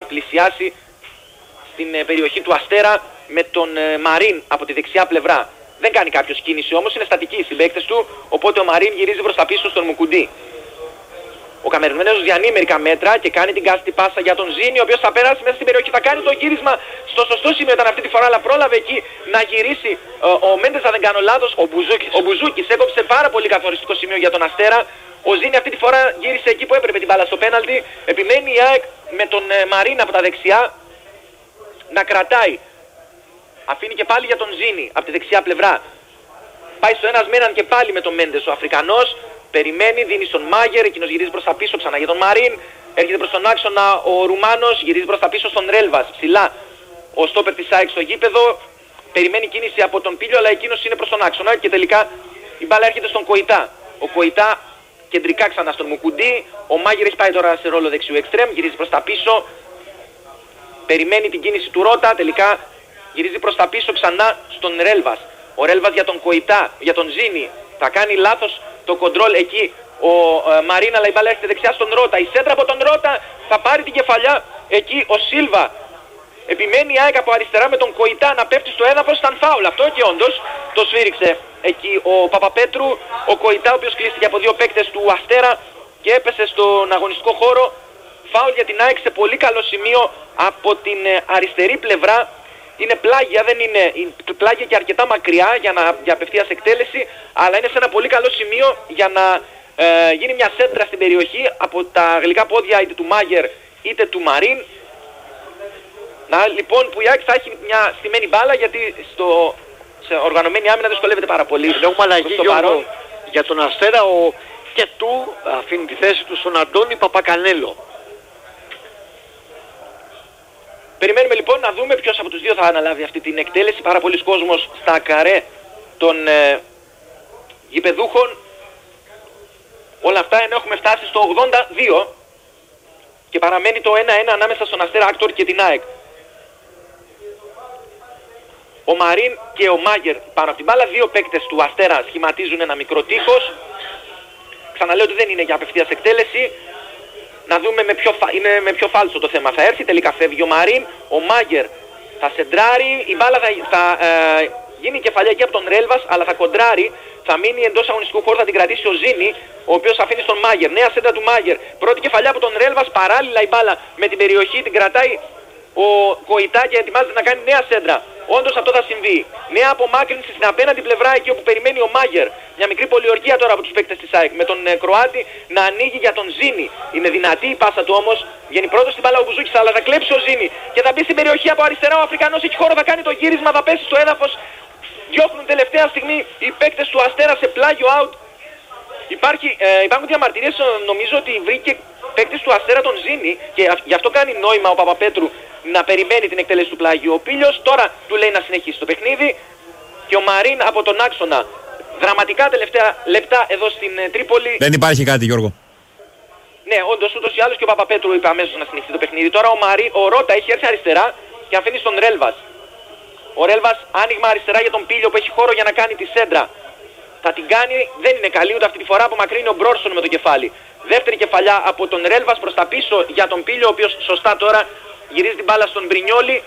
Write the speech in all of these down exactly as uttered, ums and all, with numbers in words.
πλησιάσει στην ε, περιοχή του Αστέρα με τον ε, Μαρίν από τη δεξιά πλευρά. Δεν κάνει κάποιος κίνηση όμως, είναι στατική οι συμπαίκτες του, οπότε ο Μαρίν γυρίζει προς τα πίσω στον Μουκουντή. Ο Καμερουμένος διανύει μερικά μέτρα και κάνει την κάθετη πάσα για τον Ζήνη, ο οποίος θα περάσει μέσα στην περιοχή, θα κάνει το γύρισμα στο σωστό σημείο ήταν αυτή τη φορά, αλλά πρόλαβε εκεί να γυρίσει ε, ο Μέντες, αν δεν κάνω λάθος, ο Μπουζούκης. Ο Μπουζούκης έκοψε πάρα πολύ καθοριστικό σημείο για τον Αστέρα. Ο Ζήνη αυτή τη φορά γύρισε εκεί που έπρεπε την μπάλα στο πέναλτι. Επιμένει η ΑΕΚ με τον ε, Μαρίν από τα δεξιά να κρατάει. Αφήνει και πάλι για τον Ζήνη από τη δεξιά πλευρά. Πάει στο ένας με έναν και πάλι με τον Μέντες ο Αφρικανός. Περιμένει, δίνει στον Μάγερ, εκείνος γυρίζει προς τα πίσω ξανά για τον Μαρίν. Έρχεται προς τον άξονα ο Ρουμάνος, γυρίζει προς τα πίσω στον Ρέλβας. Ψηλά ο στόπερ της ΑΕΚ στο γήπεδο. Περιμένει κίνηση από τον Πίλιο, αλλά εκείνος είναι προς τον άξονα και τελικά η μπάλα έρχεται στον Κοϊτά. Ο Κοϊτά κεντρικά ξανά στον Μουκουντή. Ο Μάγερ έχει πάει τώρα σε ρόλο δεξιού εξτρέμ, γυρίζει προς τα πίσω. Περιμένει την κίνηση του Ρότα, τελικά γυρίζει προς τα πίσω ξανά στον Ρέλβας. Ο Ρέλβας για τον Κοϊτά, για τον Ζήνη. Θα κάνει λάθος το κοντρόλ εκεί ο ε, Μαρίν, αλλά η μπάλα έρχεται δεξιά στον Ρότα. Η σέντρα από τον Ρότα θα πάρει την κεφαλιά εκεί ο Σίλβα. Επιμένει η ΑΕΚ από αριστερά με τον Κοϊτά να πέφτει στο έδαφος, ήταν φάουλ αυτό και όντως το σφύριξε εκεί ο Παπαπέτρου. Ο Κοϊτά, ο οποίος κλείστηκε από δύο παίκτες του Αστέρα και έπεσε στον αγωνιστικό χώρο. Φάουλ για την ΑΕΚ σε πολύ καλό σημείο από την αριστερή πλευρά. Είναι πλάγια, δεν είναι πλάγια και αρκετά μακριά για, να, για απευθείας εκτέλεση, αλλά είναι σε ένα πολύ καλό σημείο για να ε, γίνει μια σέντρα στην περιοχή από τα γλυκά πόδια είτε του Μάγερ είτε του Μαρίν. Να λοιπόν που η ΑΕΚ θα έχει μια στημένη μπάλα, γιατί στο, σε οργανωμένη άμυνα δυσκολεύεται πάρα πολύ. Έχουμε αλλαγή για τον Αστέρα, ο Κετού αφήνει τη θέση του στον Αντώνη Παπακανέλο. Περιμένουμε λοιπόν να δούμε ποιος από τους δύο θα αναλάβει αυτή την εκτέλεση. Πάρα πολλοί κόσμος στα καρέ των ε, γηπεδούχων. Όλα αυτά ενώ έχουμε φτάσει στο ογδόντα δύο και παραμένει το ένα ένα ανάμεσα στον Αστέρα Άκτορ και την ΑΕΚ. Ο Μαρίν και ο Μάγερ πάνω από την μπάλα, δύο παίκτες του Αστέρα σχηματίζουν ένα μικρό τείχος. Ξαναλέω ότι δεν είναι για απευθείας εκτέλεση. Να δούμε με ποιο, φα... είναι με ποιο φάλσο το θέμα θα έρθει. Τελικά φεύγει ο Μαρίν, ο Μάγερ θα σεντράρει, η μπάλα θα, θα ε, γίνει κεφαλιά εκεί από τον Ρέλβας, αλλά θα κοντράρει, θα μείνει εντός αγωνιστικού χώρου, θα την κρατήσει ο Ζήνη, ο οποίος αφήνει στον Μάγερ. Νέα σέντρα του Μάγερ, πρώτη κεφαλιά από τον Ρέλβας, παράλληλα η μπάλα με την περιοχή, την κρατάει ο Κοϊτά και ετοιμάζεται να κάνει νέα σέντρα. Όντως αυτό θα συμβεί. Νέα απομάκρυνση στην απέναντι πλευρά εκεί όπου περιμένει ο Μάγερ. Μια μικρή πολιορκία τώρα από τους παίκτες της ΑΕΚ. Με τον ε, Κροάτη να ανοίγει για τον Ζήνη. Είναι δυνατή η πάσα του όμως. Βγαίνει πρώτος στην μπάλα ο Μπουζούκης, αλλά θα κλέψει ο Ζήνη. Και θα μπει στην περιοχή από αριστερά ο Αφρικανός. Έχει χώρο, θα κάνει το γύρισμα, θα πέσει στο έδαφος. Διώχνουν τελευταία στιγμή οι παίκτες του Αστέρα σε πλάγιο out. Υπάρχει, ε, υπάρχουν διαμαρτυρίες, νομίζω ότι βρήκε παίκτης του Αστέρα τον Ζήνη και γι' αυτό κάνει νόημα ο Παπαπέτρου να περιμένει την εκτέλεση του πλάγιου. Ο Πίλιος τώρα του λέει να συνεχίσει το παιχνίδι και ο Μαρίν από τον άξονα. Δραματικά τελευταία λεπτά εδώ στην ε, Τρίπολη. Δεν υπάρχει κάτι, Γιώργο. Ναι, όντως ούτως ή άλλως και ο Παπαπέτρου είπε αμέσως να συνεχίσει το παιχνίδι. Τώρα ο, Μαρί, ο Ρότα έχει έρθει αριστερά και αφήνει στον Ρέλβας. Ο Ρέλβας άνοιγμα αριστερά για τον Πίλιο που έχει χώρο για να κάνει τη σέντρα. Θα την κάνει, δεν είναι καλή ούτε αυτή τη φορά, απομακρύνει ο Μπρόρσον με το κεφάλι. Δεύτερη κεφαλιά από τον Ρέλβας προς τα πίσω για τον Πίλιο, ο οποίος σωστά τώρα γυρίζει την μπάλα στον Μπρινιόλι.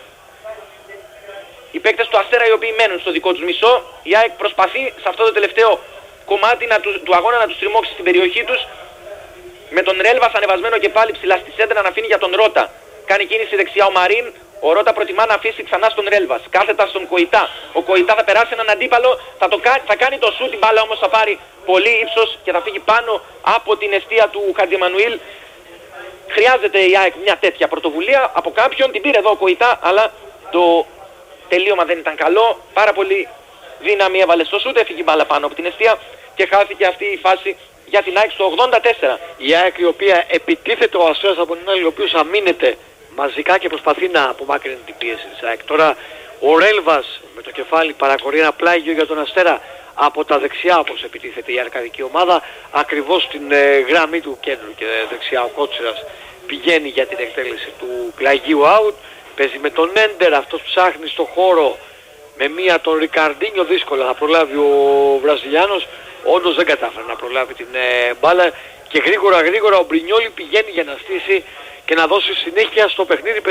Οι παίκτες του Αστέρα οι οποίοι μένουν στο δικό τους μισό. Η ΑΕΚ προσπαθεί σε αυτό το τελευταίο κομμάτι να του, του αγώνα να τους τριμώξει στην περιοχή τους. Με τον Ρέλβας ανεβασμένο και πάλι ψηλά στη σέντρα να αφήνει για τον Ρότα. Κάνει κίνηση δεξιά ο Μαρίν. Ο Ρότα προτιμά να αφήσει ξανά στον Ρέλβας. Κάθετα στον Κοϊτά. Ο Κοϊτά θα περάσει έναν αντίπαλο. Θα, το κα... θα κάνει το σου. Την μπάλα όμως θα πάρει πολύ ύψος και θα φύγει πάνω από την εστία του Χατζημανουήλ. Χρειάζεται η ΑΕΚ μια τέτοια πρωτοβουλία από κάποιον. Την πήρε εδώ ο Κοϊτά, αλλά το τελείωμα δεν ήταν καλό. Πάρα πολύ δύναμη έβαλε στο σούτ. Έφυγε η μπάλα πάνω από την εστία και χάθηκε αυτή η φάση για την ΑΕΚ στο ογδόντα τέσσερα. Η ΑΕΚ η οποία επιτίθεται ο Αστέρας από την άλλη, ο οποίος αμήνεται μαζικά και προσπαθεί να απομάκρυνει την πίεση της ΑΕΚ. Τώρα ο Ρέλβας με το κεφάλι παρακορεί ένα πλάγιο για τον Αστέρα από τα δεξιά, όπως επιτίθεται η αρκαδική ομάδα, ακριβώς στην ε, γραμμή του κέντρου και δεξιά ο Κότσιρας πηγαίνει για την εκτέλεση του πλαγίου out. Παίζει με τον Έντερ, αυτός ψάχνει στο χώρο με μία τον Ρικαρντίνιο, δύσκολα θα προλάβει ο Βραζιλιάνος, όντως δεν κατάφερε να προλάβει την ε, μπάλα και γρήγορα γρήγορα ο Μπρινιόλι πηγαίνει για να στήσει και να δώσει συνέχεια στο παιχνίδι.